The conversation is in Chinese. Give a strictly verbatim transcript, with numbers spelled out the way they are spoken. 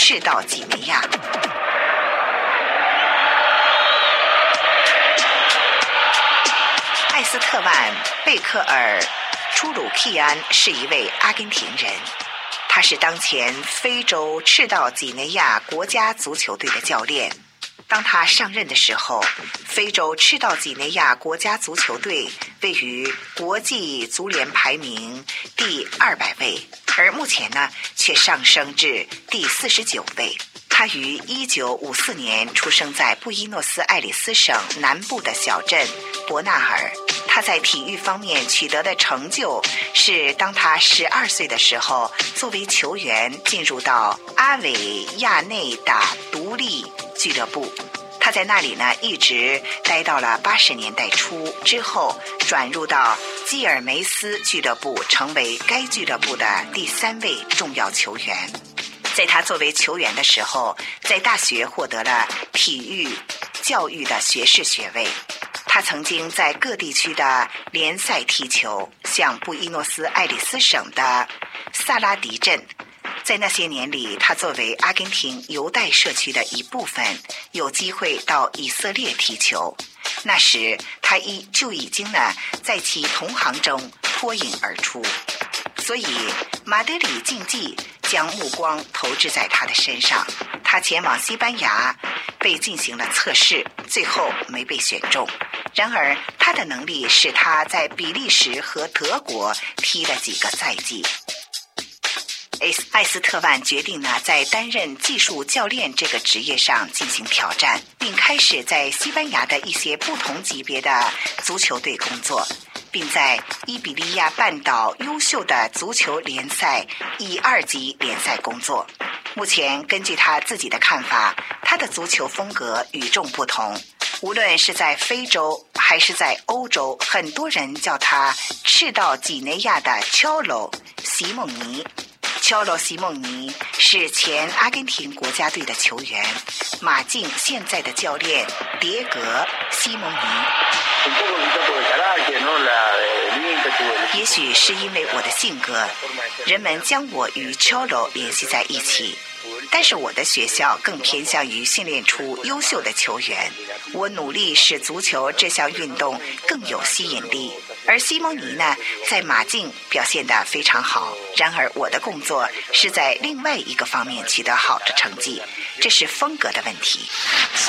赤道几内亚。艾斯特万·贝克尔·朱鲁克安是一位阿根廷人，他是当前非洲赤道几内亚国家足球队的教练。当他上任的时候，非洲赤道几内亚国家足球队位于国际足联排名第二百位，而目前呢却上升至第四十九位。他于一九五四年出生在布宜诺斯艾利斯省南部的小镇伯纳尔。他在体育方面取得的成就是当他十二岁的时候，作为球员进入到阿维亚内达独立俱乐部。他在那里呢一直待到了八十年代初，之后转入到基尔梅斯俱乐部，成为该俱乐部的第三位重要球员。在他作为球员的时候，在大学获得了体育教育的学士学位。他曾经在各地区的联赛踢球，像布宜诺斯艾利斯省的萨拉迪镇。在那些年里，他作为阿根廷犹太社区的一部分，有机会到以色列踢球。那时他已就已经呢在其同行中脱颖而出，所以马德里竞技将目光投掷在他的身上。他前往西班牙被进行了测试，最后没被选中。然而他的能力使他在比利时和德国踢了几个赛季。艾斯特万决定呢在担任技术教练这个职业上进行挑战，并开始在西班牙的一些不同级别的足球队工作，并在伊比利亚半岛优秀的足球联赛乙二级联赛工作。目前根据他自己的看法，他的足球风格与众不同，无论是在非洲还是在欧洲，很多人叫他赤道几内亚的乔罗西蒙尼。乔罗西蒙尼是前阿根廷国家队的球员，马竞现在的教练迭格西蒙尼。也许是因为我的性格，人们将我与乔罗联系在一起，但是我的学校更偏向于训练出优秀的球员。我努力使足球这项运动更有吸引力，而西蒙尼呢，在马竞表现得非常好。然而我的工作是在另外一个方面取得好的成绩，这是风格的问题。